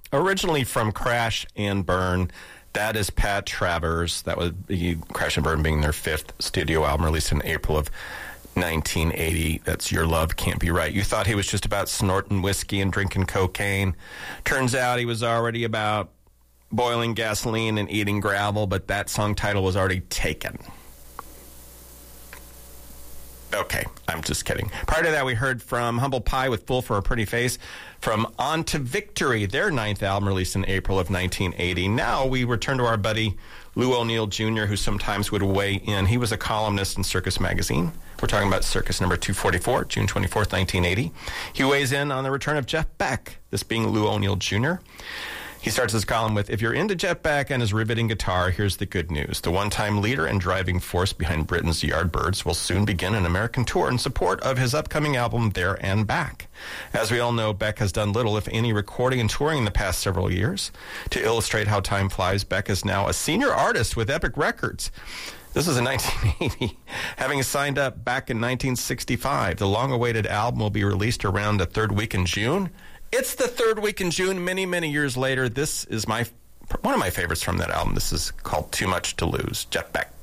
originally from Crash and Burn. That is Pat Travers. That was Crash and Burn being their fifth studio album, released in April of 1980. That's Your Love Can't Be Right. You thought he was just about snorting whiskey and drinking cocaine. Turns out he was already about boiling gasoline and eating gravel, but that song title was already taken. Okay, I'm just kidding. Prior to that, we heard from Humble Pie with Fool for a Pretty Face, from On to Victory, their ninth album released in April of 1980. Now we return to our buddy Lou O'Neill Jr., who sometimes would weigh in. He was a columnist in Circus Magazine. We're talking about Circus number 244, June 24th, 1980. He weighs in on the return of Jeff Beck, this being Lou O'Neill Jr. He starts his column with, if you're into Jeff Beck and his riveting guitar, here's the good news. The one-time leader and driving force behind Britain's Yardbirds will soon begin an American tour in support of his upcoming album, There and Back. As we all know, Beck has done little, if any, recording and touring in the past several years. To illustrate how time flies, Beck is now a senior artist with Epic Records. This is in 1980. Having signed up back in 1965, the long-awaited album will be released around the third week in June. It's the third week in June, many, many years later. This is one of my favorites from that album. This is called Too Much to Lose, Jeff Beck.